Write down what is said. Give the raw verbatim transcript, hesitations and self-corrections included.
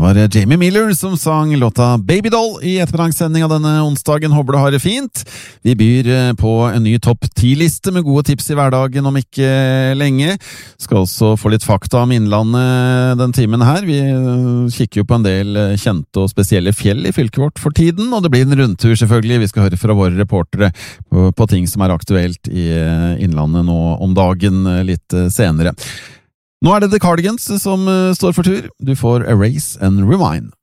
var Jamie Miller som sang låta Baby Doll i ettermiddagssending av denne onsdagen. Håper du har det fint. Vi byr på en ny topp ti-liste med gode tips i hverdagen om ikke lenge. Skal også få litt fakta om Innlandet den timen her. Vi kikker jo på en del kjente og spesielle fjell i fylket vårt for tiden, og det blir en rundtur selvfølgelig. Vi skal høre fra våre reportere på, på ting som er aktuelt i Innlandet nå om dagen litt senere. Nå er det The Cardigans som står for tur. Du får Erase and Rewind.